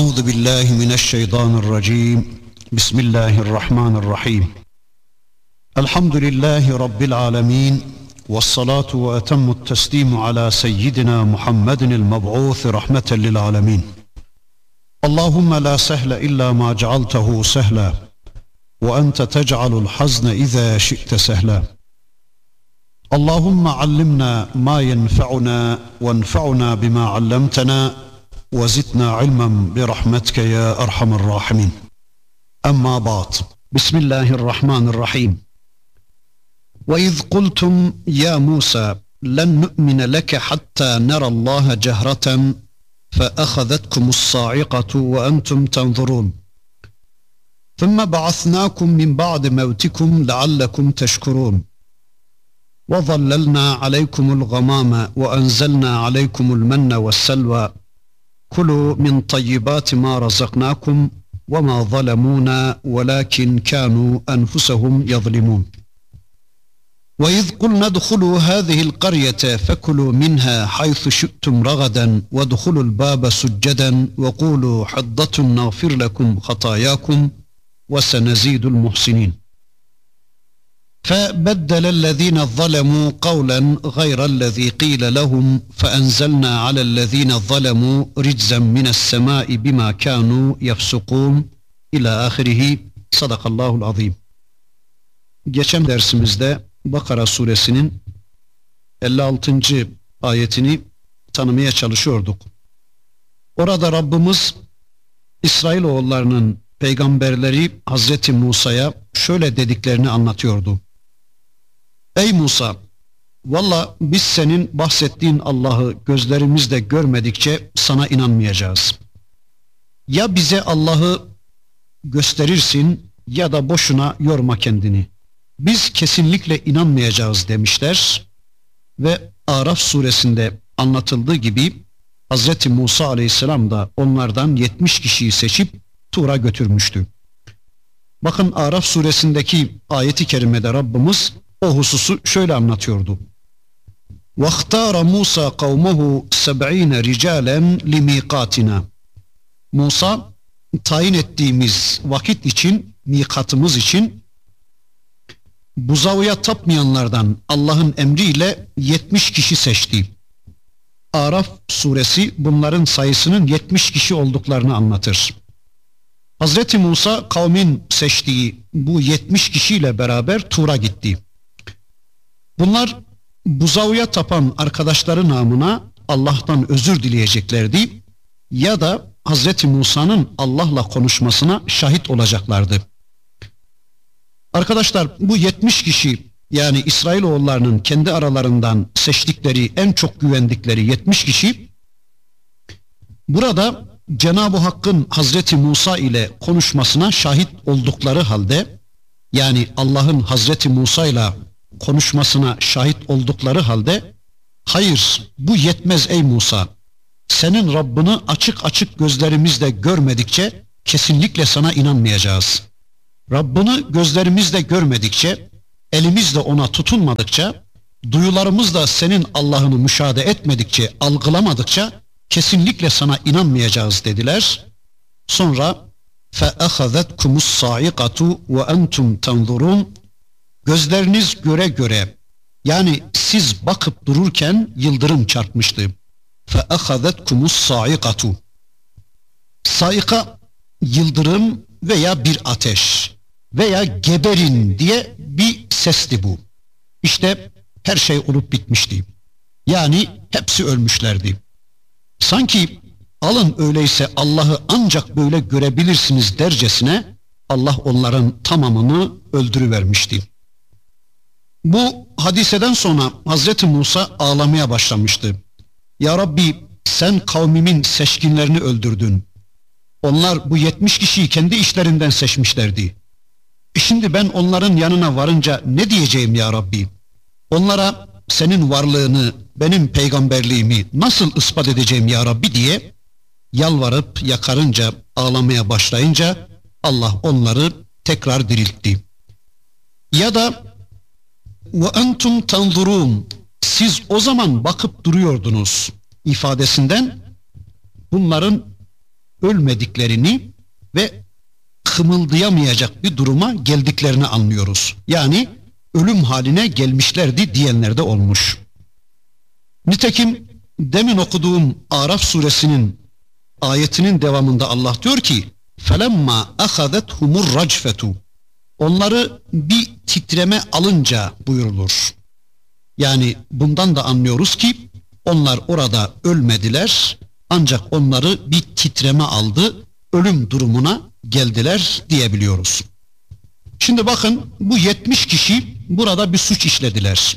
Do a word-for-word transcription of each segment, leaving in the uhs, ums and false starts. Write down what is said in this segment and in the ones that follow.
أعوذ بالله من الشيطان الرجيم. بسم الله الرحمن الرحيم. الحمد لله رب العالمين، والصلاة وأتم التسليم على سيدنا محمد المبعوث رحمة للعالمين. اللهم لا سهل إلا ما جعلته سهلا، وأنت تجعل الحزن إذا شئت سهلا. اللهم علمنا ما ينفعنا وانفعنا بما علمتنا وزدنا علما برحمتك يا أرحم الراحمين. أما بعد، بسم الله الرحمن الرحيم. وإذ قلتم يا موسى لن نؤمن لك حتى نرى الله جهرة فأخذتكم الصاعقة وأنتم تنظرون ثم بعثناكم من بعد موتكم لعلكم تشكرون وظللنا عليكم الغمام وأنزلنا عليكم المن والسلوى كلوا من طيبات ما رزقناكم وما ظلمونا ولكن كانوا أنفسهم يظلمون. وإذ قلنا ادخلوا هذه القرية فكلوا منها حيث شئتم رغدا وادخلوا الباب سجدا وقولوا حطة نغفر لكم خطاياكم وسنزيد المحسنين. فبدل الذين ظلموا قولا غير الذي قيل لهم فأنزلنا على الذين ظلموا رجزا من السماء بما كانوا يفسقون إلى آخره. Sadakallahul azim. Geçen dersimizde Bakara suresinin elli altıncı ayetini tanımaya çalışıyorduk. Orada Rabbimiz İsrailoğullarının peygamberleri Hazreti Musa'ya şöyle dediklerini anlatıyordu. Ey Musa, valla biz senin bahsettiğin Allah'ı gözlerimizle görmedikçe sana inanmayacağız. Ya bize Allah'ı gösterirsin ya da boşuna yorma kendini. Biz kesinlikle inanmayacağız demişler ve Araf suresinde anlatıldığı gibi Hazreti Musa aleyhisselam da onlardan yetmiş kişiyi seçip Tur'a götürmüştü. Bakın Araf suresindeki ayeti kerimede Rabbimiz o hususu şöyle anlatıyordu. وَاخْتَارَ مُوسَى قَوْمَهُ سَبْعِينَ رِجَالًا لِمِيقَاتِنَا. Musa tayin ettiğimiz vakit için, mikatımız için buzağıya tapmayanlardan Allah'ın emriyle yetmiş kişi seçti. Araf suresi bunların sayısının yetmiş kişi olduklarını anlatır. Hazreti Musa kavmin seçtiği bu yetmiş kişiyle beraber Tur'a gitti. Bunlar buzağıya tapan arkadaşları namına Allah'tan özür dileyeceklerdi ya da Hazreti Musa'nın Allah'la konuşmasına şahit olacaklardı. Arkadaşlar, bu yetmiş kişi, yani İsrailoğullarının kendi aralarından seçtikleri, en çok güvendikleri yetmiş kişi burada Cenab-ı Hakk'ın Hazreti Musa ile konuşmasına şahit oldukları halde, yani Allah'ın Hazreti Musa ile konuşmasına şahit oldukları halde, hayır bu yetmez ey Musa, senin Rabbini açık açık gözlerimizle görmedikçe kesinlikle sana inanmayacağız. Rabbini gözlerimizle görmedikçe, elimizle ona tutunmadıkça, duyularımızla senin Allah'ını müşahede etmedikçe, algılamadıkça kesinlikle sana inanmayacağız dediler. Sonra فَأَخَذَتْكُمُ الصَّاعِقَةُ وَأَنْتُمْ تَنْظُرُونَ. Gözleriniz göre göre, yani siz bakıp dururken yıldırım çarpmıştı. فَأَخَذَتْكُمُ الصَّاعِقَةُ. Saika, yıldırım veya bir ateş veya geberin diye bir sesti bu. İşte her şey olup bitmişti. Yani hepsi ölmüşlerdi. Sanki alın öyleyse Allah'ı ancak böyle görebilirsiniz dercesine Allah onların tamamını öldürüvermişti. Bu hadiseden sonra Hazreti Musa ağlamaya başlamıştı. Ya Rabbi, sen kavmimin seçkinlerini öldürdün. Onlar bu yetmiş kişiyi kendi işlerinden seçmişlerdi. E şimdi ben onların yanına varınca ne diyeceğim ya Rabbi? Onlara senin varlığını, benim peygamberliğimi nasıl ispat edeceğim ya Rabbi diye yalvarıp yakarınca, ağlamaya başlayınca Allah onları tekrar diriltti. Ya da وَاَنْتُمْ تَنْظُرُونَ. Siz o zaman bakıp duruyordunuz ifadesinden bunların ölmediklerini ve kımıldayamayacak bir duruma geldiklerini anlıyoruz. Yani ölüm haline gelmişlerdi diyenler de olmuş. Nitekim demin okuduğum Araf suresinin ayetinin devamında Allah diyor ki فَلَمَّا أَخَذَتْهُمُ الرَّجْفَةُ Onları bir titreme alınca buyurulur. Yani bundan da anlıyoruz ki onlar orada ölmediler, ancak onları bir titreme aldı, ölüm durumuna geldiler diyebiliyoruz. Şimdi bakın, bu yetmiş kişi burada bir suç işlediler.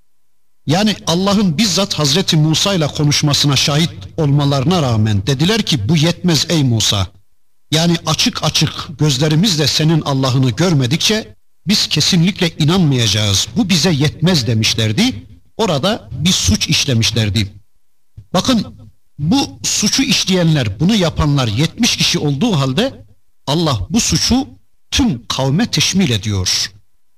Yani Allah'ın bizzat Hazreti Musa ile konuşmasına şahit olmalarına rağmen dediler ki bu yetmez ey Musa. Yani açık açık gözlerimizle senin Allah'ını görmedikçe biz kesinlikle inanmayacağız. Bu bize yetmez demişlerdi. Orada bir suç işlemişlerdi. Bakın, bu suçu işleyenler, bunu yapanlar yetmiş kişi olduğu halde Allah bu suçu tüm kavme teşmil ediyor.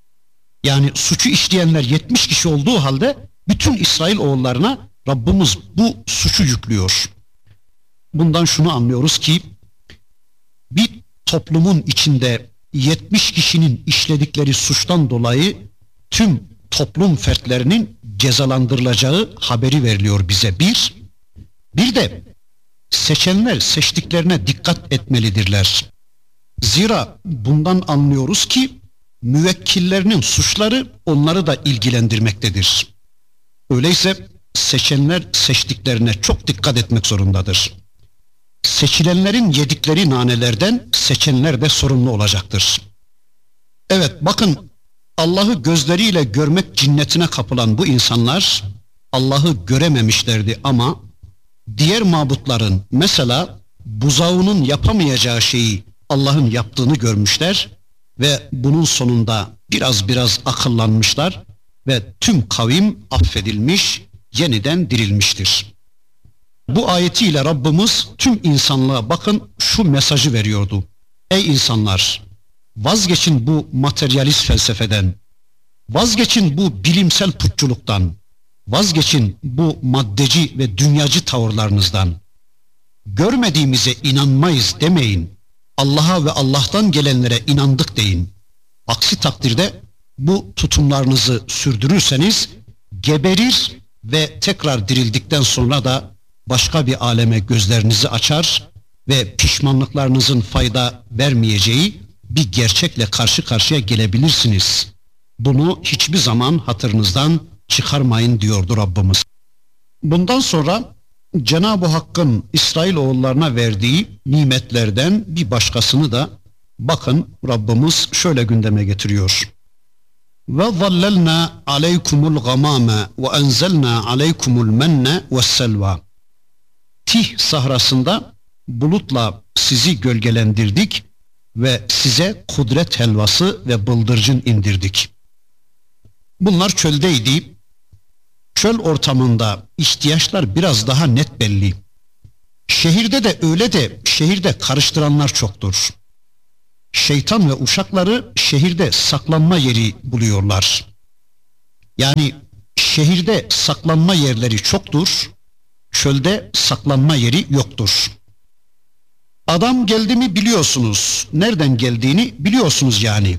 Yani suçu işleyenler yetmiş kişi olduğu halde bütün İsrail oğullarına Rabbimiz bu suçu yüklüyor. Bundan şunu anlıyoruz ki bir toplumun içinde yetmiş kişinin işledikleri suçtan dolayı tüm toplum fertlerinin cezalandırılacağı haberi veriliyor bize. Bir, bir de seçenler seçtiklerine dikkat etmelidirler. Zira bundan anlıyoruz ki müvekkillerinin suçları onları da ilgilendirmektedir. Öyleyse seçenler seçtiklerine çok dikkat etmek zorundadır. Seçilenlerin yedikleri nanelerden seçenler de sorumlu olacaktır. Evet, bakın, Allah'ı gözleriyle görmek cinnetine kapılan bu insanlar Allah'ı görememişlerdi ama diğer mabutların, mesela buzağının yapamayacağı şeyi Allah'ın yaptığını görmüşler ve bunun sonunda biraz biraz akıllanmışlar ve tüm kavim affedilmiş, yeniden dirilmiştir. Bu ayetiyle Rabbimiz tüm insanlığa bakın şu mesajı veriyordu. Ey insanlar, vazgeçin bu materyalist felsefeden, vazgeçin bu bilimsel putçuluktan, vazgeçin bu maddeci ve dünyacı tavırlarınızdan. Görmediğimize inanmayız demeyin. Allah'a ve Allah'tan gelenlere inandık deyin. Aksi takdirde bu tutumlarınızı sürdürürseniz geberir ve tekrar dirildikten sonra da başka bir aleme gözlerinizi açar ve pişmanlıklarınızın fayda vermeyeceği bir gerçekle karşı karşıya gelebilirsiniz. Bunu hiçbir zaman hatırınızdan çıkarmayın diyordu Rabbimiz. Bundan sonra Cenab-ı Hakk'ın İsrailoğullarına verdiği nimetlerden bir başkasını da bakın Rabbimiz şöyle gündeme getiriyor. Ve zallelna aleykumul gamame ve enzelna aleykumul menne ve selva. Tih sahrasında bulutla sizi gölgelendirdik ve size kudret helvası ve bıldırcın indirdik. Bunlar çöldeydi. Çöl ortamında ihtiyaçlar biraz daha net belli. Şehirde de öyle de şehirde karıştıranlar çoktur. Şeytan ve uşakları şehirde saklanma yeri buluyorlar. Yani şehirde saklanma yerleri çoktur, çölde saklanma yeri yoktur. Adam geldi mi biliyorsunuz, nereden geldiğini biliyorsunuz yani.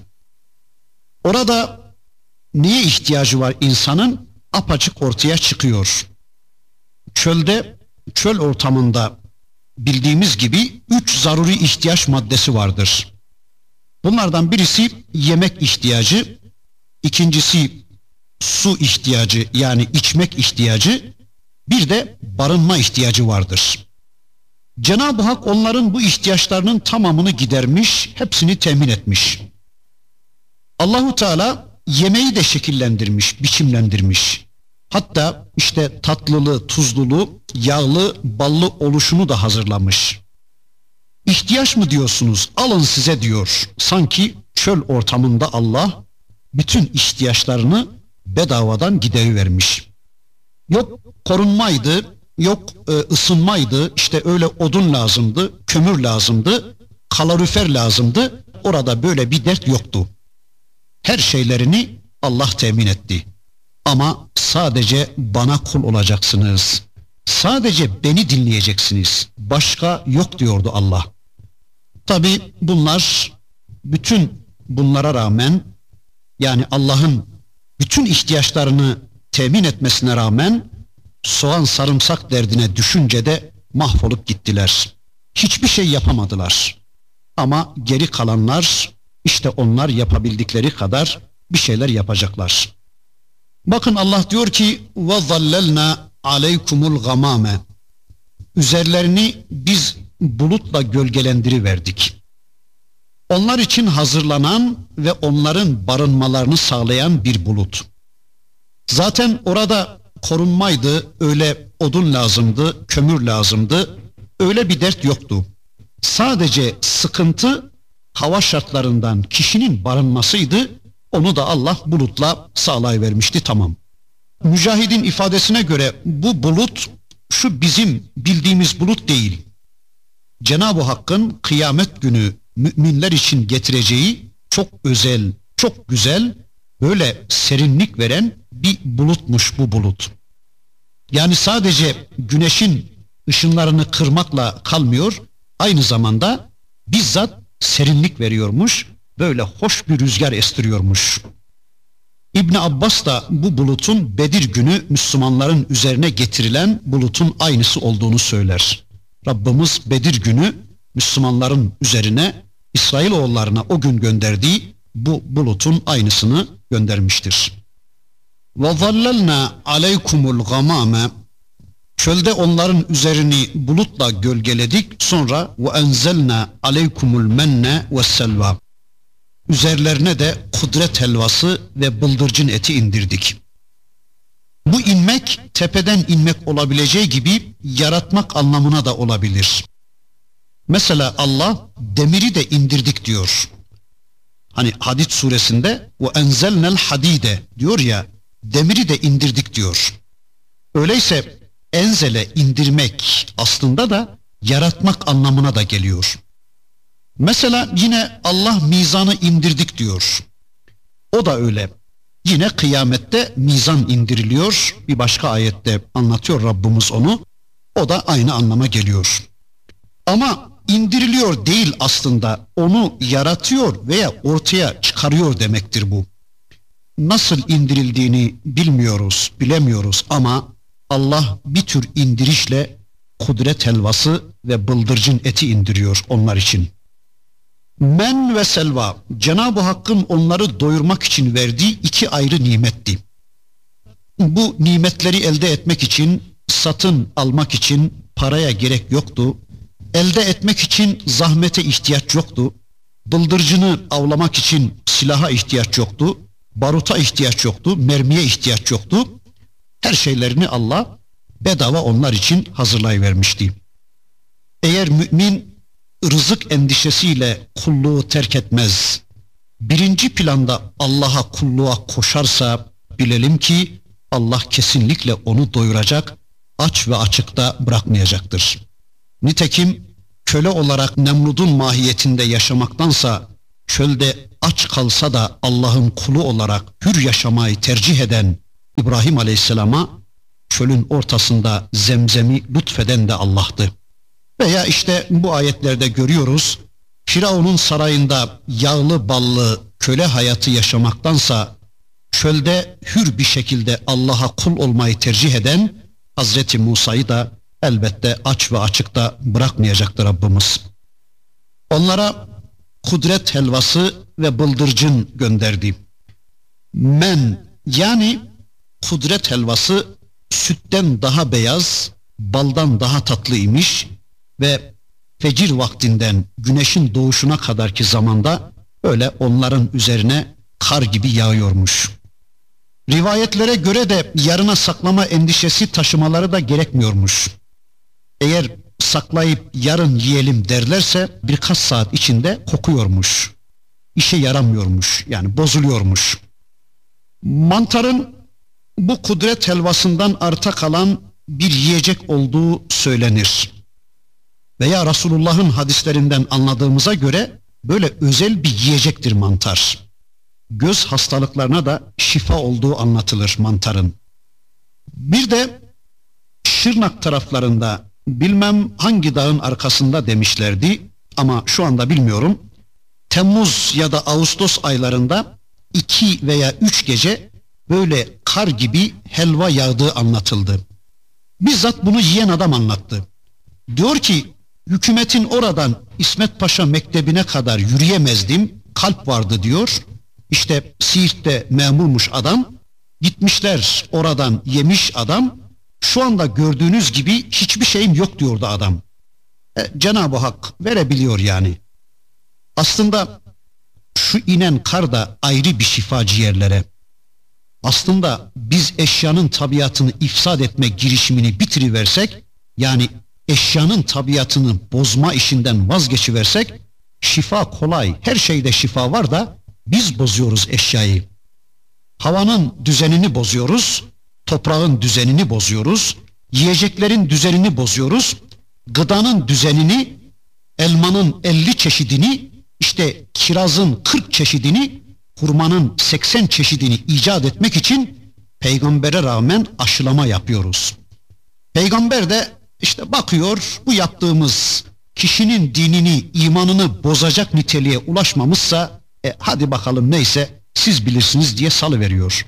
Orada neye ihtiyacı var insanın? Apaçık ortaya çıkıyor. Çölde, çöl ortamında bildiğimiz gibi üç zaruri ihtiyaç maddesi vardır. Bunlardan birisi yemek ihtiyacı, ikincisi su ihtiyacı yani içmek ihtiyacı, bir de barınma ihtiyacı vardır. Cenab-ı Hak onların bu ihtiyaçlarının tamamını gidermiş, hepsini temin etmiş. Allahu Teala yemeği de şekillendirmiş, biçimlendirmiş. Hatta işte tatlılı, tuzlulu, yağlı, ballı oluşunu da hazırlamış. İhtiyaç mı diyorsunuz? Alın size diyor. Sanki çöl ortamında Allah bütün ihtiyaçlarını bedavadan giderivermiş. Yok korunmaydı, yok ısınmaydı, işte öyle odun lazımdı, kömür lazımdı, kalorifer lazımdı. Orada böyle bir dert yoktu. Her şeylerini Allah temin etti. Ama sadece bana kul olacaksınız. Sadece beni dinleyeceksiniz. Başka yok diyordu Allah. Tabi bunlar, bütün bunlara rağmen, yani Allah'ın bütün ihtiyaçlarını temin etmesine rağmen soğan sarımsak derdine düşünce de mahvolup gittiler. Hiçbir şey yapamadılar. Ama geri kalanlar, işte onlar yapabildikleri kadar bir şeyler yapacaklar. Bakın Allah diyor ki وَظَلَّلْنَا عَلَيْكُمُ الْغَمَامَ Üzerlerini biz bulutla gölgelendiriverdik. Onlar için hazırlanan ve onların barınmalarını sağlayan bir bulut. Zaten orada korunmaydı, öyle odun lazımdı, kömür lazımdı, öyle bir dert yoktu. Sadece sıkıntı hava şartlarından kişinin barınmasıydı, onu da Allah bulutla sağlayıvermişti, tamam. Mücahid'in ifadesine göre bu bulut şu bizim bildiğimiz bulut değil. Cenab-ı Hakk'ın kıyamet günü müminler için getireceği çok özel, çok güzel, böyle serinlik veren bir bulutmuş bu bulut. Yani sadece güneşin ışınlarını kırmakla kalmıyor, aynı zamanda bizzat serinlik veriyormuş, böyle hoş bir rüzgar estiriyormuş. İbn Abbas da bu bulutun Bedir günü Müslümanların üzerine getirilen bulutun aynısı olduğunu söyler. Rabbimiz Bedir günü Müslümanların üzerine, İsrailoğullarına o gün gönderdiği bu bulutun aynısını göndermiştir. وَظَلَّلْنَا عَلَيْكُمُ الْغَمَامَ Çölde onların üzerini bulutla gölgeledik, sonra وَاَنْزَلْنَا عَلَيْكُمُ الْمَنَّ وَالسَّلْوَى Üzerlerine de kudret helvası ve bıldırcın eti indirdik. Bu inmek tepeden inmek olabileceği gibi yaratmak anlamına da olabilir. Mesela Allah demiri de indirdik diyor. Hani Hadid suresinde وَاَنْزَلْنَا الْحَد۪يدَ diyor ya, demiri de indirdik diyor. Öyleyse enzele indirmek aslında da yaratmak anlamına da geliyor. Mesela yine Allah mizanı indirdik diyor. O da öyle. Yine kıyamette mizan indiriliyor. Bir başka ayette anlatıyor Rabbimiz onu. O da aynı anlama geliyor. Ama indiriliyor değil aslında. Onu yaratıyor veya ortaya çıkarıyor demektir bu. Nasıl indirildiğini bilmiyoruz, bilemiyoruz ama Allah bir tür indirişle kudret helvası ve bıldırcın eti indiriyor onlar için. Men ve selva, Cenab-ı Hakk'ın onları doyurmak için verdiği iki ayrı nimetti. Bu nimetleri elde etmek için, satın almak için paraya gerek yoktu. Elde etmek için zahmete ihtiyaç yoktu. Bıldırcını avlamak için silaha ihtiyaç yoktu. Baruta ihtiyaç yoktu. Mermiye ihtiyaç yoktu. Her şeylerini Allah bedava onlar için hazırlayıvermişti. Eğer mümin rızık endişesiyle kulluğu terk etmez, birinci planda Allah'a kulluğa koşarsa bilelim ki Allah kesinlikle onu doyuracak, aç ve açıkta bırakmayacaktır. Nitekim köle olarak Nemrud'un mahiyetinde yaşamaktansa çölde aç kalsa da Allah'ın kulu olarak hür yaşamayı tercih eden İbrahim Aleyhisselam'a çölün ortasında zemzemi lütfeden de Allah'tı. Veya işte bu ayetlerde görüyoruz, Firavun'un sarayında yağlı ballı köle hayatı yaşamaktansa çölde hür bir şekilde Allah'a kul olmayı tercih eden Hazreti Musa'yı da elbette aç ve açıkta bırakmayacaktır Rabbimiz. Onlara kudret helvası ve bıldırcın gönderdi. Men, yani kudret helvası sütten daha beyaz, baldan daha tatlı imiş ve fecir vaktinden güneşin doğuşuna kadarki zamanda öyle onların üzerine kar gibi yağıyormuş. Rivayetlere göre de yarına saklama endişesi taşımaları da gerekmiyormuş. Eğer saklayıp yarın yiyelim derlerse birkaç saat içinde kokuyormuş. İşe yaramıyormuş, yani bozuluyormuş. Mantarın bu kudret helvasından arta kalan bir yiyecek olduğu söylenir. Veya Resulullah'ın hadislerinden anladığımıza göre böyle özel bir yiyecektir mantar. Göz hastalıklarına da şifa olduğu anlatılır mantarın. Bir de Şırnak taraflarında bilmem hangi dağın arkasında demişlerdi ama şu anda bilmiyorum. Temmuz ya da Ağustos aylarında iki veya üç gece böyle kar gibi helva yağdığı anlatıldı. Bizzat bunu yiyen adam anlattı. Diyor ki hükümetin oradan İsmet Paşa Mektebi'ne kadar yürüyemezdim, kalp vardı diyor. İşte Siirt'te memurmuş adam, gitmişler oradan yemiş adam. Şu anda gördüğünüz gibi hiçbir şeyim yok diyordu adam. E, Cenab-ı Hak verebiliyor yani. Aslında şu inen kar da ayrı bir şifa ciğerlere. Aslında biz eşyanın tabiatını ifsad etme girişimini bitiriversek, yani eşyanın tabiatını bozma işinden vazgeçiversek, şifa kolay, her şeyde şifa var da biz bozuyoruz eşyayı. Havanın düzenini bozuyoruz, toprağın düzenini bozuyoruz, yiyeceklerin düzenini bozuyoruz, gıdanın düzenini, elmanın elli çeşidini, işte kirazın kırk çeşidini, hurmanın seksen çeşidini icat etmek için peygambere rağmen aşılama yapıyoruz. Peygamber de işte bakıyor, bu yaptığımız kişinin dinini, imanını bozacak niteliğe ulaşmamışsa, e, hadi bakalım neyse siz bilirsiniz diye salıveriyor.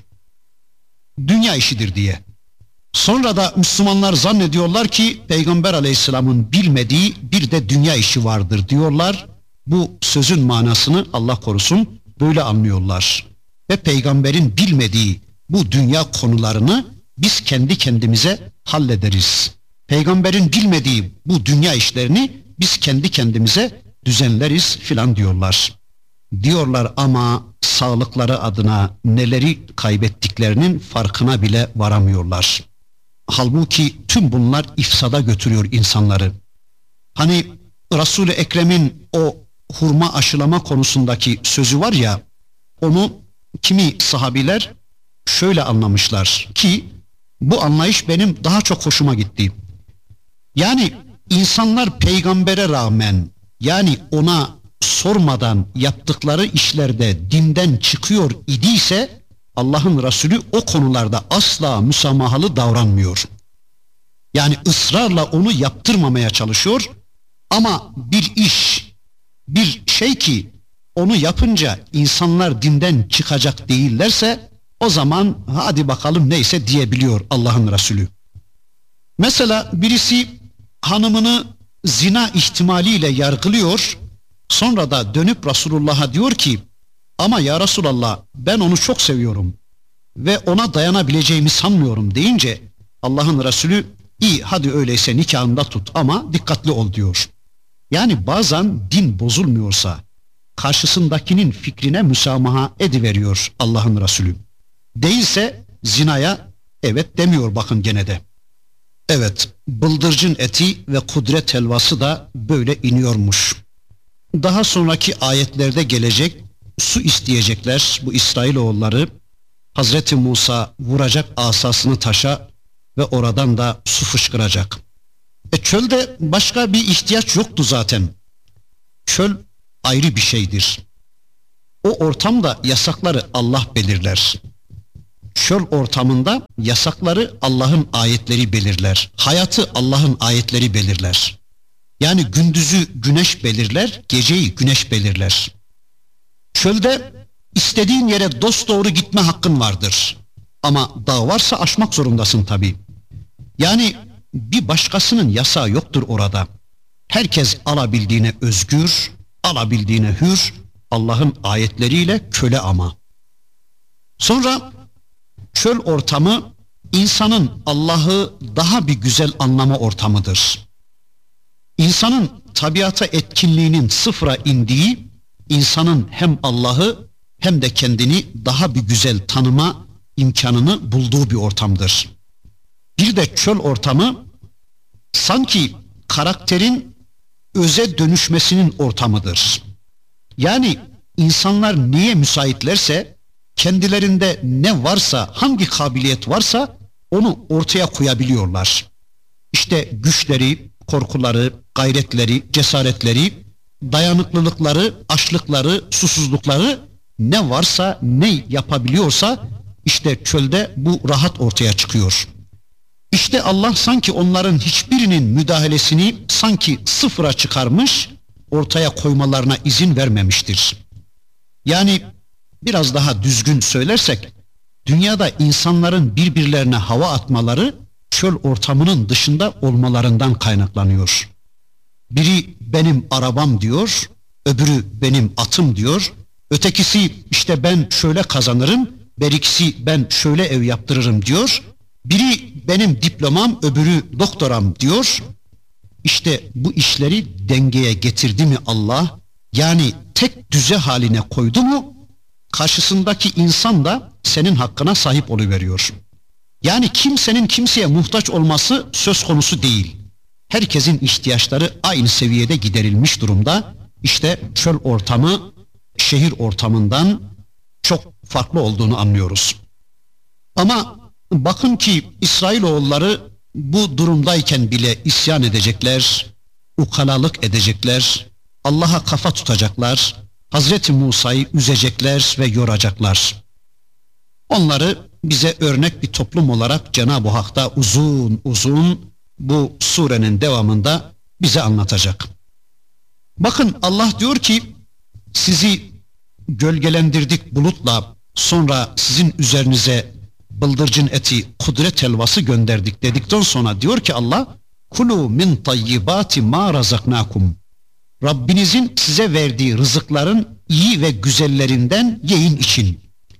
Dünya işidir diye. Sonra da Müslümanlar zannediyorlar ki Peygamber Aleyhisselam'ın bilmediği bir de dünya işi vardır diyorlar. Bu sözün manasını Allah korusun böyle anlıyorlar. Ve Peygamberin bilmediği bu dünya konularını biz kendi kendimize hallederiz. Peygamberin bilmediği bu dünya işlerini biz kendi kendimize düzenleriz filan diyorlar. Diyorlar ama sağlıkları adına neleri kaybettiklerinin farkına bile varamıyorlar. Halbuki tüm bunlar ifsada götürüyor insanları. Hani Resul-i Ekrem'in o hurma aşılama konusundaki sözü var ya, onu kimi sahabiler şöyle anlamışlar ki bu anlayış benim daha çok hoşuma gitti. Yani insanlar peygambere rağmen, yani ona sormadan yaptıkları işlerde dinden çıkıyor idiyse Allah'ın Resulü o konularda asla müsamahalı davranmıyor. Yani ısrarla onu yaptırmamaya çalışıyor ama bir iş, bir şey ki onu yapınca insanlar dinden çıkacak değillerse o zaman hadi bakalım neyse diyebiliyor Allah'ın Resulü. Mesela birisi hanımını zina ihtimaliyle yargılıyor, sonra da dönüp Resulullah'a diyor ki ama ya Resulallah ben onu çok seviyorum ve ona dayanabileceğimi sanmıyorum deyince Allah'ın Resulü iyi hadi öyleyse nikahında tut ama dikkatli ol diyor. Yani bazen din bozulmuyorsa karşısındakinin fikrine müsamaha ediveriyor Allah'ın Resulü. Değilse zinaya evet demiyor bakın gene de. Evet, bıldırcın eti ve kudret helvası da böyle iniyormuş. Daha sonraki ayetlerde gelecek, su isteyecekler bu İsrailoğulları. Hazreti Musa vuracak asasını taşa ve oradan da su fışkıracak. E çölde başka bir ihtiyaç yoktu zaten. Çöl ayrı bir şeydir. O ortamda yasakları Allah belirler. Çöl ortamında yasakları Allah'ın ayetleri belirler. Hayatı Allah'ın ayetleri belirler. Yani gündüzü güneş belirler, geceyi güneş belirler. Çölde istediğin yere dosdoğru gitme hakkın vardır. Ama dağ varsa aşmak zorundasın tabii. Yani bir başkasının yasağı yoktur orada. Herkes alabildiğine özgür, alabildiğine hür, Allah'ın ayetleriyle köle ama. Sonra çöl ortamı insanın Allah'ı daha bir güzel anlama ortamıdır. İnsanın tabiata etkinliğinin sıfıra indiği, insanın hem Allah'ı hem de kendini daha bir güzel tanıma imkanını bulduğu bir ortamdır. Bir de çöl ortamı sanki karakterin öze dönüşmesinin ortamıdır. Yani insanlar neye müsaitlerse, kendilerinde ne varsa, hangi kabiliyet varsa onu ortaya koyabiliyorlar. İşte güçleri, korkuları, gayretleri, cesaretleri, dayanıklılıkları, açlıkları, susuzlukları ne varsa, ne yapabiliyorsa işte çölde bu rahat ortaya çıkıyor. İşte Allah sanki onların hiçbirinin müdahalesini sanki sıfıra çıkarmış, ortaya koymalarına izin vermemiştir. Yani biraz daha düzgün söylersek, dünyada insanların birbirlerine hava atmaları çöl ortamının dışında olmalarından kaynaklanıyor. Biri benim arabam diyor, öbürü benim atım diyor, ötekisi işte ben şöyle kazanırım, berikisi ben şöyle ev yaptırırım diyor. Biri benim diplomam, öbürü doktoram diyor. İşte bu işleri dengeye getirdi mi Allah, yani tek düze haline koydu mu, karşısındaki insan da senin hakkına sahip oluveriyor. Yani kimsenin kimseye muhtaç olması söz konusu değil. Herkesin ihtiyaçları aynı seviyede giderilmiş durumda. İşte çöl ortamı şehir ortamından çok farklı olduğunu anlıyoruz. Ama bakın ki İsrailoğulları bu durumdayken bile isyan edecekler, ukalalık edecekler, Allah'a kafa tutacaklar, Hazreti Musa'yı üzecekler ve yoracaklar. Onları bize örnek bir toplum olarak Cenab-ı Hak da uzun uzun bu surenin devamında bize anlatacak. Bakın Allah diyor ki, sizi gölgelendirdik bulutla, sonra sizin üzerinize bıldırcın eti, kudret helvası gönderdik dedikten sonra diyor ki Allah, kulu min tayyibati ma razaknakum. Rabbinizin size verdiği rızıkların iyi ve güzellerinden yiyin için.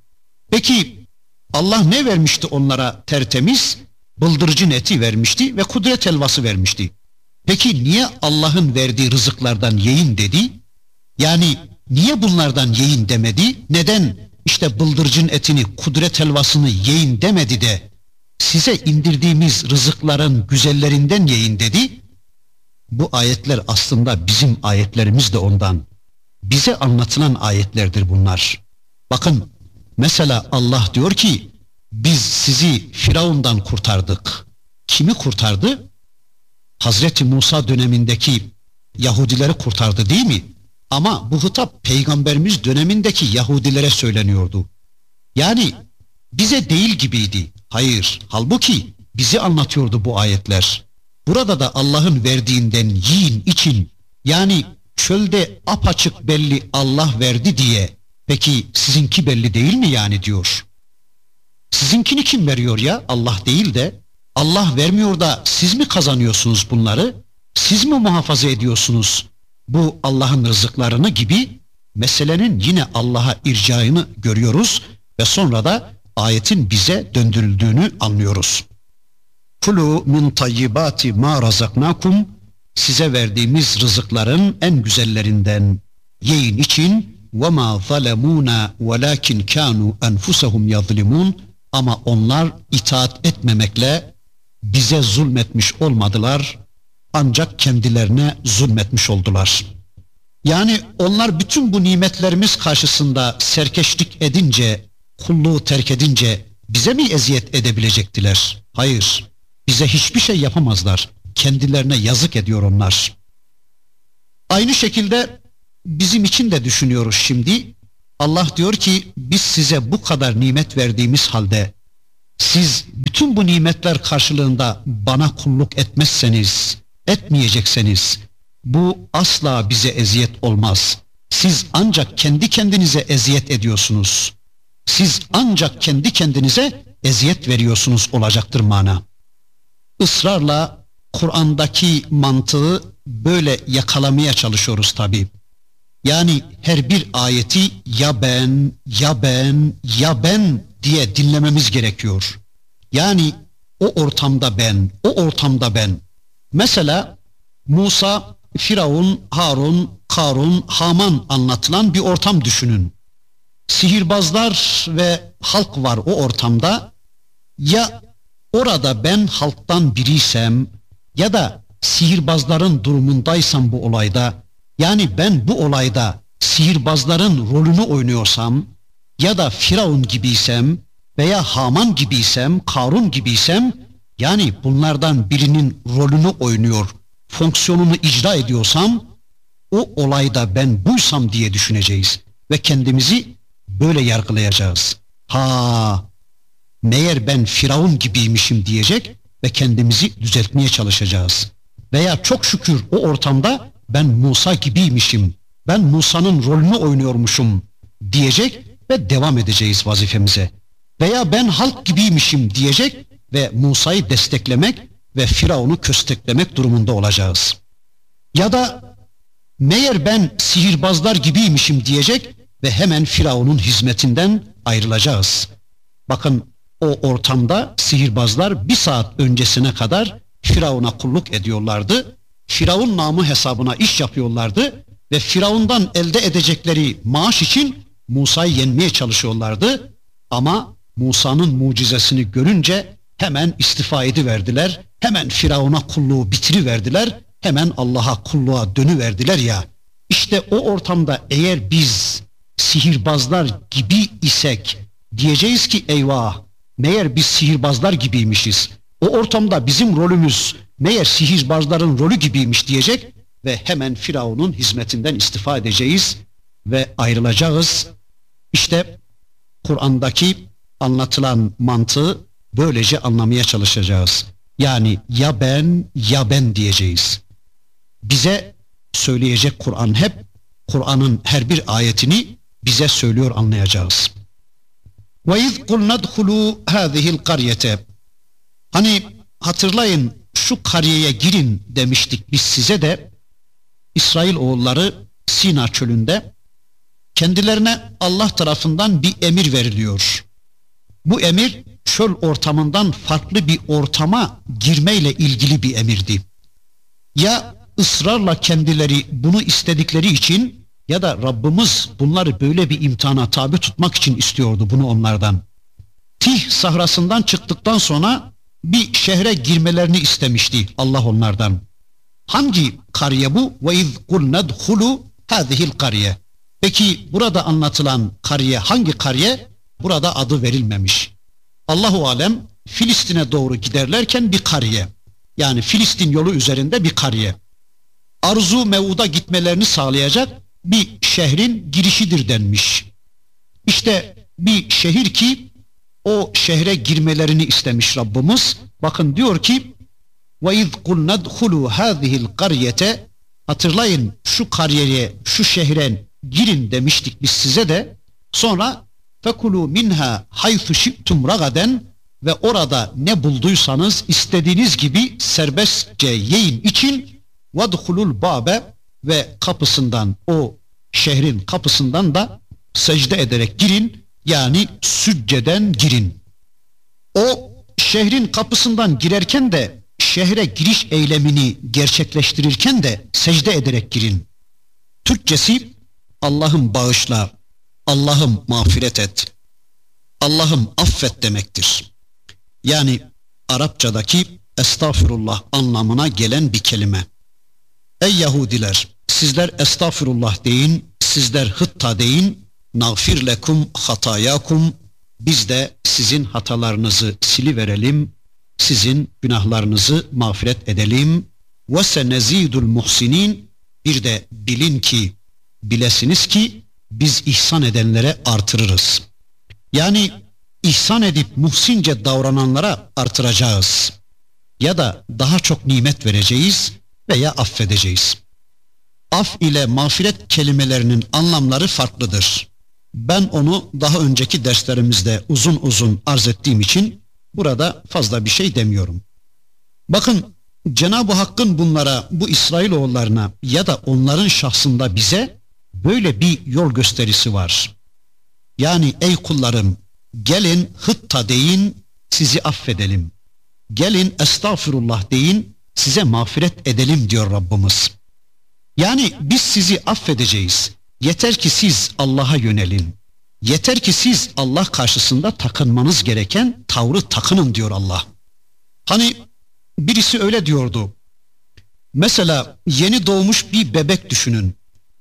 Peki Allah ne vermişti onlara tertemiz? Bıldırcın eti vermişti ve kudret helvası vermişti. Peki niye Allah'ın verdiği rızıklardan yiyin dedi? Yani niye bunlardan yiyin demedi? Neden işte bıldırcın etini, kudret helvasını yiyin demedi de size indirdiğimiz rızıkların güzellerinden yiyin dedi? Bu ayetler aslında bizim ayetlerimiz de ondan. Bize anlatılan ayetlerdir bunlar. Bakın mesela Allah diyor ki, biz sizi Firavun'dan kurtardık. Kimi kurtardı? Hazreti Musa dönemindeki Yahudileri kurtardı değil mi? Ama bu hitap Peygamberimiz dönemindeki Yahudilere söyleniyordu. Yani bize değil gibiydi. Hayır, halbuki bizi anlatıyordu bu ayetler. Burada da Allah'ın verdiğinden yiyin için, yani çölde apaçık belli Allah verdi diye, peki sizinki belli değil mi yani diyor. Sizinkini kim veriyor ya? Allah değil de, Allah vermiyor da siz mi kazanıyorsunuz bunları? Siz mi muhafaza ediyorsunuz bu Allah'ın rızıklarını gibi meselenin yine Allah'a ircaını görüyoruz ve sonra da ayetin bize döndürüldüğünü anlıyoruz. Kulu min tayyibati ma razaknakum, size verdiğimiz rızıkların en güzellerinden yiyin için, ve ma zalemuna velakin kanu enfusahum yazlimun, ama onlar itaat etmemekle bize zulmetmiş olmadılar, ancak kendilerine zulmetmiş oldular. Yani onlar bütün bu nimetlerimiz karşısında serkeşlik edince, kulluğu terk edince bize mi eziyet edebilecektiler? Hayır, bize hiçbir şey yapamazlar. Kendilerine yazık ediyor onlar. Aynı şekilde bizim için de düşünüyoruz şimdi. Allah diyor ki, biz size bu kadar nimet verdiğimiz halde siz bütün bu nimetler karşılığında bana kulluk etmezseniz, etmeyecekseniz bu asla bize eziyet olmaz. Siz ancak kendi kendinize eziyet ediyorsunuz. Siz ancak kendi kendinize eziyet veriyorsunuz olacaktır mana. Israrla Kur'an'daki mantığı böyle yakalamaya çalışıyoruz tabii. Yani her bir ayeti ya ben, ya ben, ya ben diye dinlememiz gerekiyor. Yani o ortamda ben, o ortamda ben. Mesela Musa, Firavun, Harun, Karun, Haman anlatılan bir ortam düşünün. Sihirbazlar ve halk var o ortamda. Ya orada ben halktan biriysem ya da sihirbazların durumundaysam bu olayda, yani ben bu olayda sihirbazların rolünü oynuyorsam ya da Firavun gibiysem veya Haman gibiysem, Karun gibiysem, yani bunlardan birinin rolünü oynuyor, fonksiyonunu icra ediyorsam, o olayda ben buysam diye düşüneceğiz ve kendimizi böyle yargılayacağız. Ha, meğer ben Firavun gibiymişim diyecek ve kendimizi düzeltmeye çalışacağız. Veya çok şükür o ortamda ben Musa gibiymişim, ben Musa'nın rolünü oynuyormuşum diyecek ve devam edeceğiz vazifemize. Veya ben halk gibiymişim diyecek ve Musa'yı desteklemek ve Firavun'u kösteklemek durumunda olacağız. Ya da meğer ben sihirbazlar gibiymişim diyecek ve hemen Firavun'un hizmetinden ayrılacağız. Bakın o ortamda sihirbazlar bir saat öncesine kadar Firavun'a kulluk ediyorlardı. Firavun namı hesabına iş yapıyorlardı ve Firavun'dan elde edecekleri maaş için Musa'yı yenmeye çalışıyorlardı. Ama Musa'nın mucizesini görünce hemen istifa ediverdiler. Hemen Firavun'a kulluğu bitiriverdiler. Hemen Allah'a kulluğa dönüverdiler ya. İşte o ortamda eğer biz sihirbazlar gibi isek diyeceğiz ki eyvah, meğer biz sihirbazlar gibiymişiz. O ortamda bizim rolümüz meğer sihirbazların rolü gibiymiş diyecek ve hemen Firavun'un hizmetinden istifa edeceğiz ve ayrılacağız. İşte Kur'an'daki anlatılan mantığı böylece anlamaya çalışacağız. Yani ya ben ya ben diyeceğiz. Bize söyleyecek Kur'an hep, Kur'an'ın her bir ayetini bize söylüyor, anlayacağız. وَاِذْ قُلْنَا دْخُلُوا هَذِهِ الْقَرْيَةَ Hani hatırlayın şu kariyeye girin demiştik biz size de. İsrail oğulları Sina çölünde kendilerine Allah tarafından bir emir veriliyor. Bu emir çöl ortamından farklı bir ortama girmeyle ilgili bir emirdi. Ya ısrarla kendileri bunu istedikleri için ya da Rabbimiz bunları böyle bir imtihana tabi tutmak için istiyordu bunu onlardan. Tih sahrasından çıktıktan sonra bir şehre girmelerini istemişti Allah onlardan. Hangi kariye bu? وَاِذْ قُلْنَا دْخُلُوا هَذِهِ الْقَرْيَةِ Peki burada anlatılan kariye hangi kariye? Burada adı verilmemiş. Allahu alem Filistin'e doğru giderlerken bir kariye. Yani Filistin yolu üzerinde bir kariye. Arzu mev'uda gitmelerini sağlayacak bir şehrin girişidir denmiş. İşte bir şehir ki o şehre girmelerini istemiş Rabbimiz. Bakın diyor ki وَاِذْ قُلْ نَدْخُلُوا هَذِهِ الْقَرْيَةَ Hatırlayın şu kariyeye, şu şehre girin demiştik biz size de. Sonra فَكُلُوا مِنْهَا حَيْثُ شِئْتُمْ رَغَدًا Ve orada ne bulduysanız istediğiniz gibi serbestçe yiyin için وَدْخُلُوا الْبَابَ Ve kapısından, o şehrin kapısından da secde ederek girin, yani sücceden girin. O şehrin kapısından girerken de şehre giriş eylemini gerçekleştirirken de secde ederek girin. Türkçesi Allah'ım bağışla, Allah'ım mağfiret et, Allah'ım affet demektir. Yani Arapçadaki estağfurullah anlamına gelen bir kelime. Ey Yahudiler, sizler estağfurullah deyin, sizler hıtta deyin, nağfir lekum hatayakum, biz de sizin hatalarınızı siliverelim, sizin günahlarınızı mağfiret edelim. Ve senezidul muhsinin, bir de bilin ki, bilesiniz ki biz ihsan edenlere artırırız. Yani ihsan edip muhsince davrananlara artıracağız. Ya da daha çok nimet vereceğiz veya affedeceğiz. Af ile mağfiret kelimelerinin anlamları farklıdır. Ben onu daha önceki derslerimizde uzun uzun arz ettiğim için burada fazla bir şey demiyorum. Bakın Cenab-ı Hakk'ın bunlara, bu İsrailoğullarına ya da onların şahsında bize böyle bir yol gösterisi var. Yani ey kullarım, gelin hıtta deyin, sizi affedelim. Gelin estağfurullah deyin, size mağfiret edelim diyor Rabbimiz. Yani biz sizi affedeceğiz. Yeter ki siz Allah'a yönelin. Yeter ki siz Allah karşısında takınmanız gereken tavrı takının diyor Allah. Hani birisi öyle diyordu. Mesela yeni doğmuş bir bebek düşünün.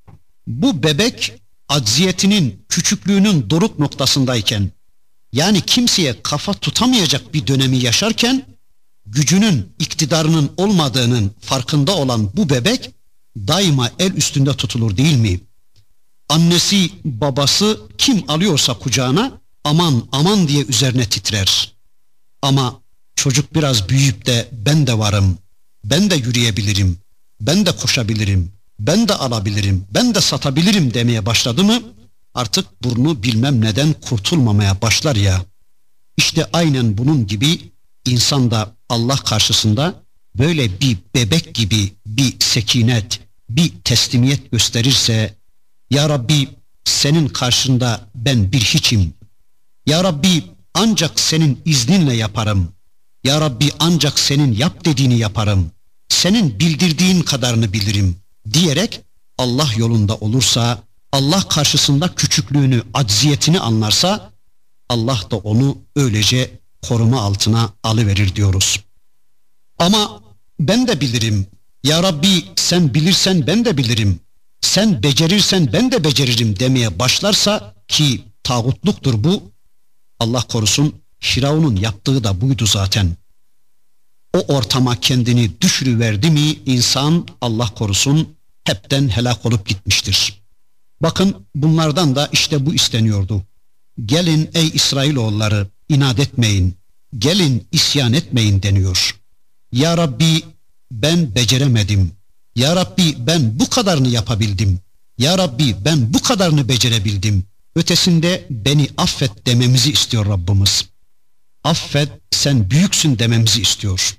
Bu bebek acziyetinin, küçüklüğünün doruk noktasındayken, yani kimseye kafa tutamayacak bir dönemi yaşarken, gücünün, iktidarının olmadığının farkında olan bu bebek daima el üstünde tutulur değil mi? Annesi, babası kim alıyorsa kucağına aman aman diye üzerine titrer. Ama çocuk biraz büyüyüp de ben de varım, ben de yürüyebilirim, ben de koşabilirim, ben de alabilirim, ben de satabilirim demeye başladı mı artık burnu bilmem neden kurtulmamaya başlar ya. İşte aynen bunun gibi insan da Allah karşısında böyle bir bebek gibi bir sekinet, bir teslimiyet gösterirse, Ya Rabbi senin karşında ben bir hiçim, Ya Rabbi ancak senin izninle yaparım, Ya Rabbi ancak senin yap dediğini yaparım, senin bildirdiğin kadarını bilirim diyerek Allah yolunda olursa, Allah karşısında küçüklüğünü, acziyetini anlarsa, Allah da onu öylece koruma altına alıverir diyoruz. Ama ben de bilirim, Ya Rabbi sen bilirsen ben de bilirim, sen becerirsen ben de beceririm demeye başlarsa, ki tağutluktur bu, Allah korusun, Firavun'un yaptığı da buydu zaten. O ortama kendini düşürüverdi mi insan, Allah korusun, hepten helak olup gitmiştir. Bakın bunlardan da işte bu isteniyordu. Gelin ey İsrailoğulları, inat etmeyin, gelin isyan etmeyin deniyor. Ya Rabbi ben beceremedim, Ya Rabbi ben bu kadarını yapabildim, Ya Rabbi ben bu kadarını becerebildim, ötesinde beni affet dememizi istiyor Rabbimiz. Affet, sen büyüksün dememizi istiyor.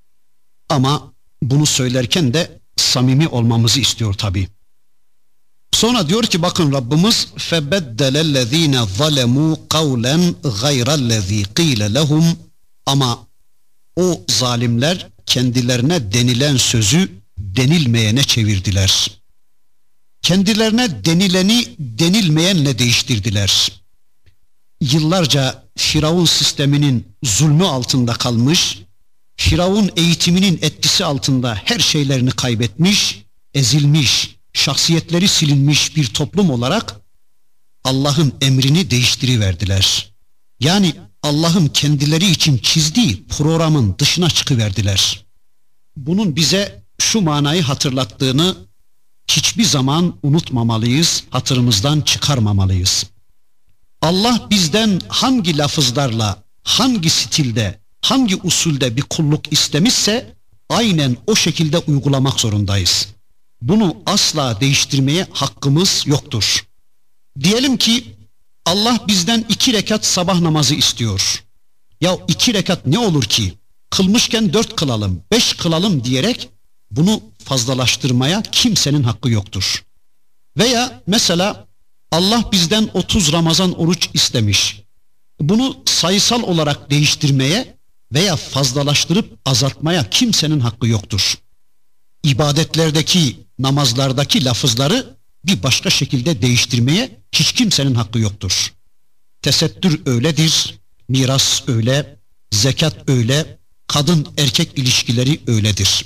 Ama bunu söylerken de samimi olmamızı istiyor tabi. Sonra diyor ki bakın Rabbimiz فَبَدَّلَ الَّذ۪ينَ ظَلَمُوا قَوْلًا غَيْرَ الَّذ۪ي قِيلَ لَهُمْ. Ama o zalimler kendilerine denilen sözü denilmeyene çevirdiler. Kendilerine denileni denilmeyenle değiştirdiler. Yıllarca Firavun sisteminin zulmü altında kalmış, Firavun eğitiminin etkisi altında her şeylerini kaybetmiş, ezilmiş, şahsiyetleri silinmiş bir toplum olarak Allah'ın emrini değiştiriverdiler. Yani Allah'ın kendileri için çizdiği programın dışına çıkıverdiler. Bunun bize şu manayı hatırlattığını hiçbir zaman unutmamalıyız, hatırımızdan çıkarmamalıyız. Allah bizden hangi lafızlarla, hangi stilde, hangi usulde bir kulluk istemişse aynen o şekilde uygulamak zorundayız. Bunu asla değiştirmeye hakkımız yoktur. Diyelim ki Allah bizden iki rekat sabah namazı istiyor. Ya iki rekat ne olur ki? Kılmışken dört kılalım, beş kılalım diyerek bunu fazlalaştırmaya kimsenin hakkı yoktur. Veya mesela Allah bizden otuz Ramazan oruç istemiş. Bunu sayısal olarak değiştirmeye veya fazlalaştırıp azaltmaya kimsenin hakkı yoktur. İbadetlerdeki, namazlardaki lafızları bir başka şekilde değiştirmeye hiç kimsenin hakkı yoktur. Tesettür öyledir, miras öyle, zekat öyle, kadın erkek ilişkileri öyledir.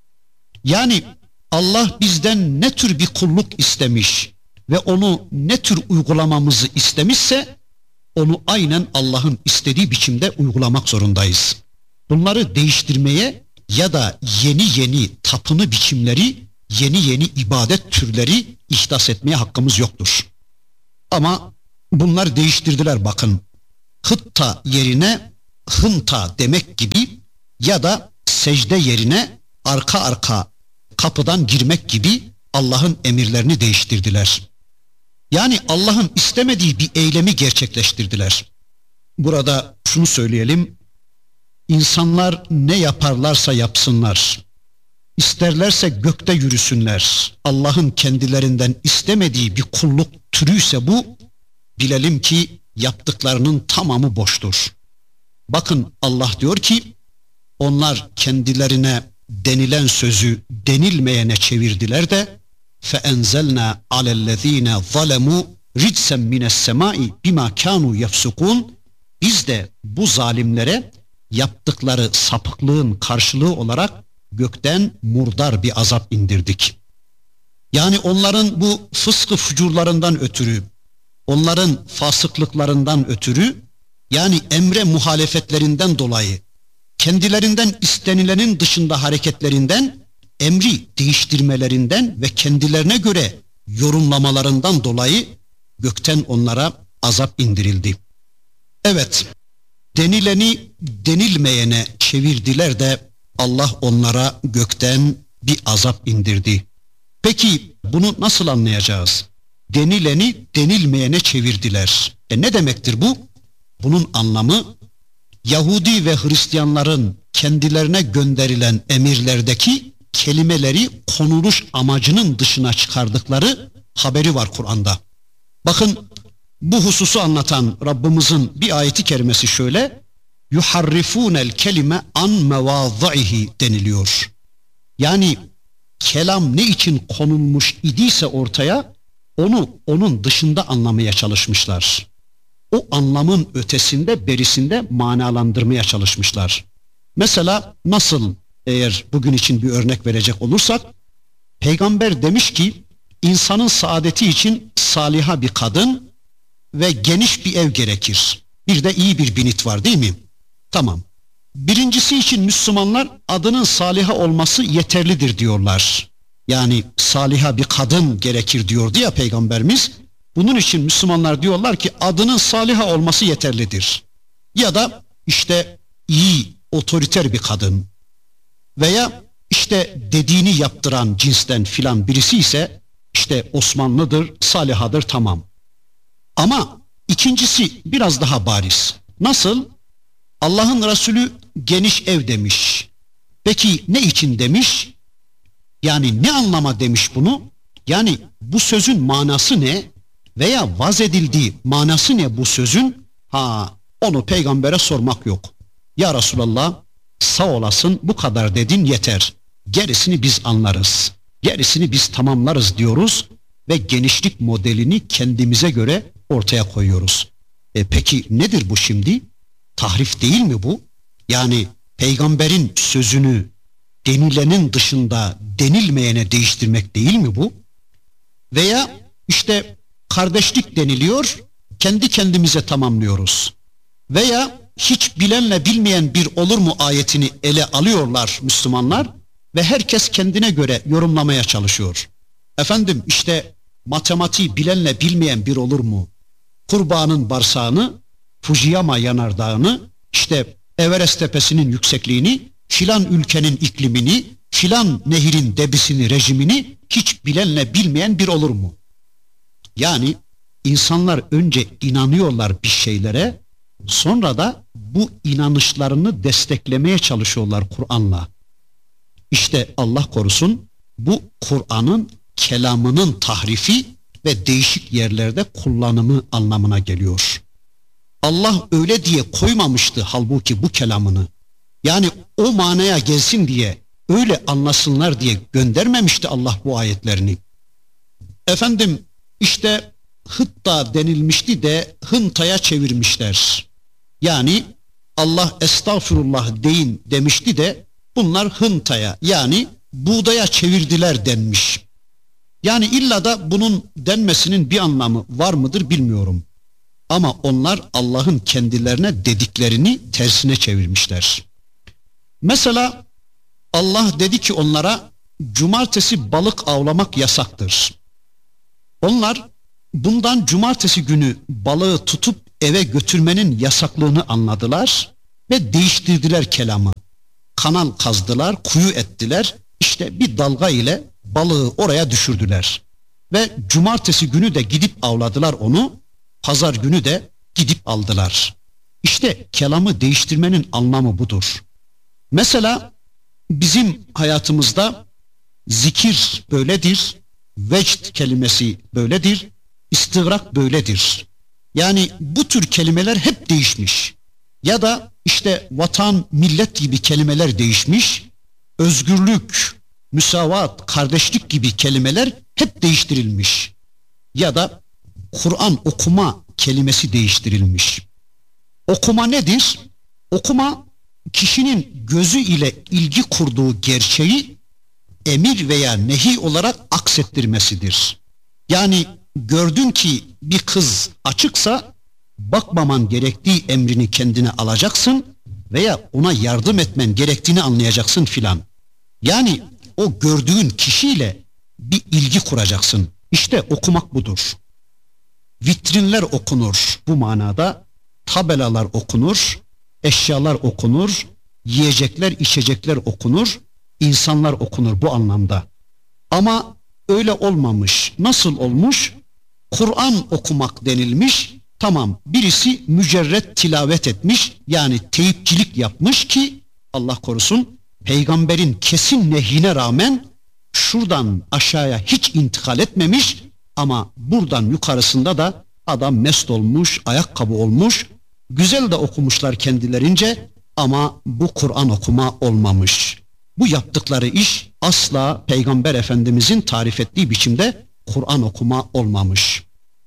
Yani Allah bizden ne tür bir kulluk istemiş ve onu ne tür uygulamamızı istemişse onu aynen Allah'ın istediği biçimde uygulamak zorundayız. Bunları değiştirmeye ya da yeni yeni tapını biçimleri, yeni yeni ibadet türleri ihdas etmeye hakkımız yoktur. Ama bunlar değiştirdiler bakın. Hıtta yerine hınta demek gibi ya da secde yerine arka arka kapıdan girmek gibi Allah'ın emirlerini değiştirdiler. Yani Allah'ın istemediği bir eylemi gerçekleştirdiler. Burada şunu söyleyelim, insanlar ne yaparlarsa yapsınlar, isterlerse gökte yürüsünler, Allah'ın kendilerinden istemediği bir kulluk türüyse bu, bilelim ki yaptıklarının tamamı boştur. Bakın Allah diyor ki, onlar kendilerine denilen sözü denilmeyene çevirdiler de فَاَنْزَلْنَا عَلَى الَّذ۪ينَ ظَلَمُوا رِجْسًا مِنَ السَّمَاءِ بِمَا كَانُوا يَفْسُقُونَ. Biz de bu zalimlere yaptıkları sapıklığın karşılığı olarak gökten murdar bir azap indirdik. Yani onların bu fıskı fucurlarından ötürü, onların fasıklıklarından ötürü, yani emre muhalefetlerinden dolayı, kendilerinden istenilenin dışında hareketlerinden, emri değiştirmelerinden ve kendilerine göre yorumlamalarından dolayı gökten onlara azap indirildi. Evet, denileni denilmeyene çevirdiler de Allah onlara gökten bir azap indirdi. Peki bunu nasıl anlayacağız? Denileni denilmeyene çevirdiler. E ne demektir bu? Bunun anlamı Yahudi ve Hristiyanların kendilerine gönderilen emirlerdeki kelimeleri konuluş amacının dışına çıkardıkları haberi var Kur'an'da. Bakın bu hususu anlatan Rabbimizin bir ayeti kerimesi şöyle: yuharrifunel kelime an mevazaihi deniliyor. Yani kelam ne için konulmuş idiyse ortaya, onu onun dışında anlamaya çalışmışlar. O anlamın ötesinde, berisinde manalandırmaya çalışmışlar. Mesela nasıl, eğer bugün için bir örnek verecek olursak, Peygamber demiş ki insanın saadeti için saliha bir kadın ve geniş bir ev gerekir. Bir de iyi bir binit var, değil mi? Tamam. Birincisi için Müslümanlar adının saliha olması yeterlidir diyorlar. Yani saliha bir kadın gerekir diyordu ya Peygamberimiz. Bunun için Müslümanlar diyorlar ki adının saliha olması yeterlidir. Ya da işte iyi, otoriter bir kadın veya işte dediğini yaptıran cinsten filan birisi ise işte Osmanlıdır, salihadır, tamam. Ama ikincisi biraz daha bariz. Nasıl? Allah'ın Resulü geniş ev demiş. Peki ne için demiş? Yani ne anlama demiş bunu? Yani bu sözün manası ne? Veya vaz edildiği manası ne bu sözün? Ha, onu peygambere sormak yok. Ya Resulallah, sağ olasın, bu kadar dedin yeter. Gerisini biz anlarız. Gerisini biz tamamlarız diyoruz ve genişlik modelini kendimize göre ortaya koyuyoruz. E peki nedir bu şimdi? Tahrif değil mi bu? Yani peygamberin sözünü denilenin dışında denilmeyene değiştirmek değil mi bu? Veya işte kardeşlik deniliyor, kendi kendimize tamamlıyoruz. Veya hiç bilenle bilmeyen bir olur mu ayetini ele alıyorlar Müslümanlar ve herkes kendine göre yorumlamaya çalışıyor. Efendim işte matematiği bilenle bilmeyen bir olur mu? Kurbanın bağırsağını, Fujiyama yanardağını, işte Everest tepesinin yüksekliğini, filan ülkenin iklimini, filan nehirin debisini, rejimini hiç bilenle bilmeyen bir olur mu? Yani insanlar önce inanıyorlar bir şeylere, sonra da bu inanışlarını desteklemeye çalışıyorlar Kur'an'la. İşte Allah korusun, bu Kur'an'ın kelamının tahrifi ve değişik yerlerde kullanımı anlamına geliyor. Allah öyle diye koymamıştı halbuki bu kelamını. Yani o manaya gelsin diye, öyle anlasınlar diye göndermemişti Allah bu ayetlerini. Efendim işte hıtta denilmişti de hıntaya çevirmişler. Yani Allah estağfurullah deyin demişti de bunlar hıntaya, yani buğdaya çevirdiler denmiş. Yani illa da bunun denmesinin bir anlamı var mıdır bilmiyorum. Ama onlar Allah'ın kendilerine dediklerini tersine çevirmişler. Mesela Allah dedi ki onlara cumartesi balık avlamak yasaktır. Onlar bundan cumartesi günü balığı tutup eve götürmenin yasaklığını anladılar ve değiştirdiler kelamı. Kanal kazdılar, kuyu ettiler, işte bir dalga ile balığı oraya düşürdüler. Ve cumartesi günü de gidip avladılar onu, pazar günü de gidip aldılar. İşte kelamı değiştirmenin anlamı budur. Mesela bizim hayatımızda zikir böyledir, vecd kelimesi böyledir, istigrak böyledir. Yani bu tür kelimeler hep değişmiş. Ya da işte vatan, millet gibi kelimeler değişmiş, özgürlük, müsavat, kardeşlik gibi kelimeler hep değiştirilmiş. Ya da Kur'an okuma kelimesi değiştirilmiş. Okuma nedir? Okuma, kişinin gözü ile ilgi kurduğu gerçeği emir veya nehi olarak aksettirmesidir. Yani gördün ki bir kız açıksa bakmaman gerektiği emrini kendine alacaksın veya ona yardım etmen gerektiğini anlayacaksın filan. Yani o gördüğün kişiyle bir ilgi kuracaksın. İşte okumak budur. Vitrinler okunur bu manada, tabelalar okunur, eşyalar okunur, yiyecekler, içecekler okunur, insanlar okunur bu anlamda. Ama öyle olmamış. Nasıl olmuş? Kur'an okumak denilmiş. Tamam, birisi mücerret tilavet etmiş, yani teyipçilik yapmış ki Allah korusun, peygamberin kesin nehyine rağmen şuradan aşağıya hiç intikal etmemiş ama buradan yukarısında da adam mest olmuş, ayakkabı olmuş, güzel de okumuşlar kendilerince ama bu Kur'an okuma olmamış. Bu yaptıkları iş asla Peygamber Efendimizin tarif ettiği biçimde Kur'an okuma olmamış.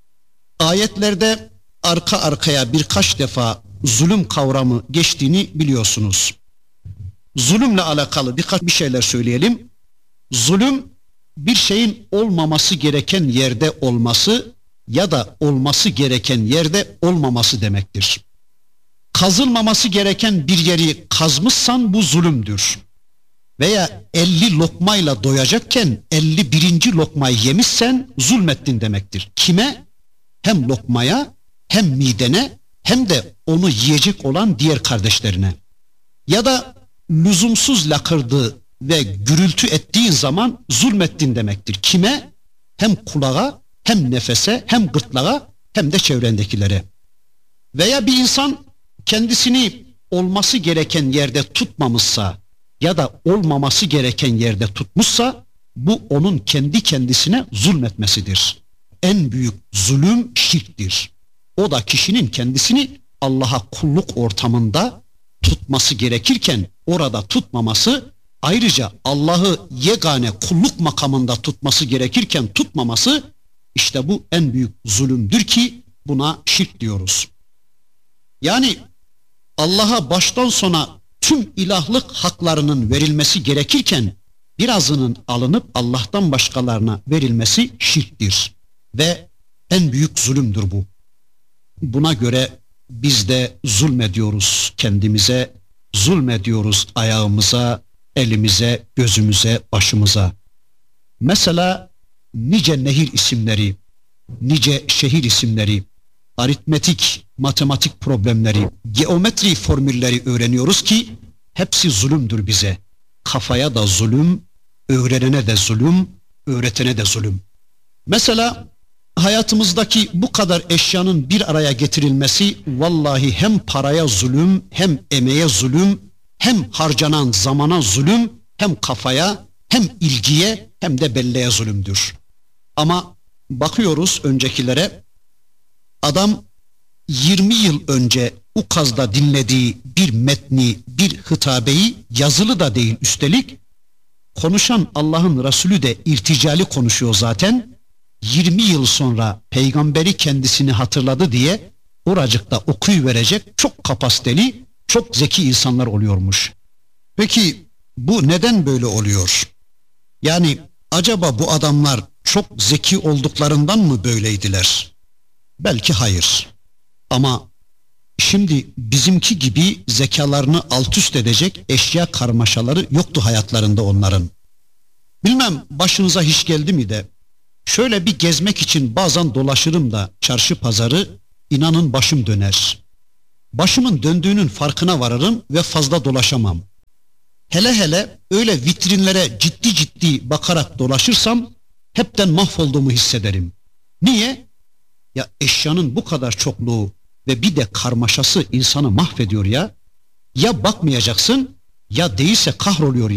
Ayetlerde arka arkaya birkaç defa zulüm kavramı geçtiğini biliyorsunuz. Zulümle alakalı birkaç bir şeyler söyleyelim. Zulüm, bir şeyin olmaması gereken yerde olması ya da olması gereken yerde olmaması demektir. Kazılmaması gereken bir yeri kazmışsan bu zulümdür. Veya elli lokmayla doyacakken elli birinci lokmayı yemişsen zulmettin demektir. Kime? Hem lokmaya, hem midene, hem de onu yiyecek olan diğer kardeşlerine. Ya da lüzumsuz lakırdı ve gürültü ettiğin zaman zulmettin demektir. Kime? Hem kulağa, hem nefese, hem gırtlağa, hem de çevrendekilere. Veya bir insan kendisini olması gereken yerde tutmamışsa ya da olmaması gereken yerde tutmuşsa bu onun kendi kendisine zulmetmesidir. En büyük zulüm şirktir. O da kişinin kendisini Allah'a kulluk ortamında tutması gerekirken orada tutmaması, ayrıca Allah'ı yegane kulluk makamında tutması gerekirken tutmaması, işte bu en büyük zulümdür ki buna şirk diyoruz. Yani Allah'a baştan sona tüm ilahlık haklarının verilmesi gerekirken birazının alınıp Allah'tan başkalarına verilmesi şirktir. Ve en büyük zulümdür bu. Buna göre biz de zulmediyoruz kendimize, zulmediyoruz ayağımıza, elimize, gözümüze, başımıza. Mesela nice nehir isimleri, nice şehir isimleri, aritmetik, matematik problemleri, geometri formülleri öğreniyoruz ki hepsi zulümdür bize. Kafaya da zulüm, öğrenene de zulüm, öğretene de zulüm. Mesela hayatımızdaki bu kadar eşyanın bir araya getirilmesi vallahi hem paraya zulüm, hem emeğe zulüm, hem harcanan zamana zulüm, hem kafaya, hem ilgiye, hem de belleğe zulümdür. Ama bakıyoruz öncekilere, adam yirmi yıl önce Ukaz'da dinlediği bir metni, bir hitabeyi, yazılı da değil üstelik, konuşan Allah'ın Resulü de irticali konuşuyor zaten, yirmi yıl sonra peygamberi kendisini hatırladı diye oracıkta okuyuverecek çok kapasiteli, çok zeki insanlar oluyormuş. Peki bu neden böyle oluyor? Yani acaba bu adamlar çok zeki olduklarından mı böyleydiler? Belki hayır. Ama şimdi bizimki gibi zekalarını alt üst edecek eşya karmaşaları yoktu hayatlarında onların. Bilmem başınıza hiç geldi mi de şöyle bir gezmek için bazen dolaşırım da çarşı pazarı, inanın başım döner. Başımın döndüğünün farkına varırım ve fazla dolaşamam. Hele hele öyle vitrinlere ciddi ciddi bakarak dolaşırsam hepten mahvolduğumu hissederim. Niye? Ya eşyanın bu kadar çokluğu ve bir de karmaşası insanı mahvediyor ya. Ya bakmayacaksın ya değilse kahroluyor.